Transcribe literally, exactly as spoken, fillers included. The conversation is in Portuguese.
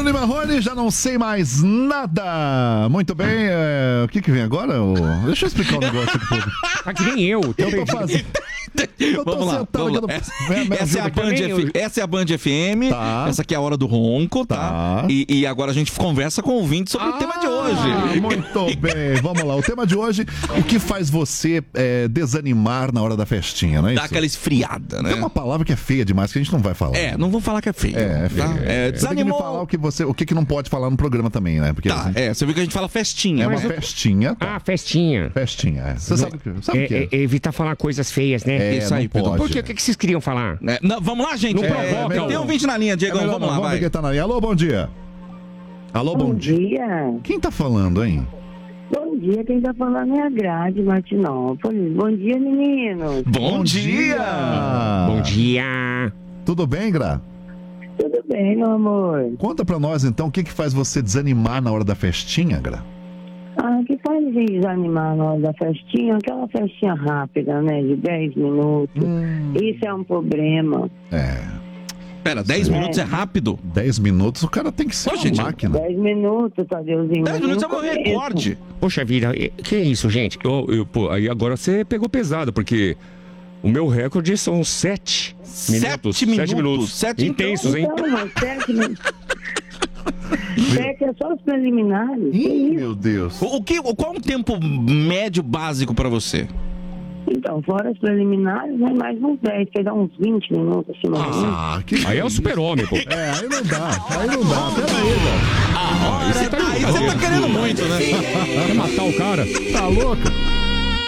Bruno e Marrone, já não sei mais nada. Muito bem, é... o que que vem agora? O... Deixa eu explicar um negócio aqui. Tá que nem eu. Eu tô fazendo... Eu tô vamos lá, vamos lá. No... Essa, me, me essa, é a Band F... essa é a Band F M, tá. Essa aqui é a hora do ronco, tá? tá. E, e agora a gente conversa com o ouvinte sobre ah, o tema de hoje. Muito bem, vamos lá. O tema de hoje, o que faz você é, desanimar na hora da festinha, não é isso? Dá aquela esfriada, né? É uma palavra que é feia demais, que a gente não vai falar. É, não vou falar que é feio. É, é feio. Tá? É, desanimou... Você tem que me falar o que, você, o que, que não pode falar no programa também, né? Porque, tá, assim, é, você viu que a gente fala festinha. É mas uma eu... festinha. Tá. Ah, festinha. Festinha, é. Você sabe o que, sabe é, que é? é? Evitar falar coisas feias, né? É, isso aí, Pedro. Por quê? O que, que vocês queriam falar? É, não, vamos lá, gente. Não é, provoca. É, tem um vinte na linha, Diego. É vamos lá, vamos vai. ver quem tá na linha. Alô, bom dia. Alô, bom, bom dia. dia. Quem tá falando, hein? Bom dia, quem tá falando é a Grade Martinópolis. Bom dia, meninos. Bom, bom dia. dia. Bom dia. Tudo bem, Gra? Tudo bem, meu amor. Conta pra nós, então, o que que faz você desanimar na hora da festinha, Gra? Ah, que faz a gente desanimar na hora da festinha? Aquela festinha rápida, né? De dez minutos. Hum. Isso é um problema. É. Pera, dez minutos é rápido? dez minutos, o cara tem que ser Poxa, uma máquina. dez minutos, Tadeuzinho. dez minutos é um recorde. Poxa vida, que isso, gente? Eu, eu, pô, aí agora você pegou pesado, porque o meu recorde são sete minutos. Sete minutos. Sete minutos. Sete intensos, hein? Então, mas sete minutos. Sete é só os preliminares. Ih, meu Deus. O, o que, qual é um tempo médio básico pra você? Então, fora os preliminares, né, mais uns dez, que dá uns vinte minutos assim, mais Ah, que aí é o super-homem, pô. É, aí não dá, aí não dá. Pera aí, velho. Ah, aí você tá, aí você tá querendo muito, né? Quer matar o cara? Tá louco?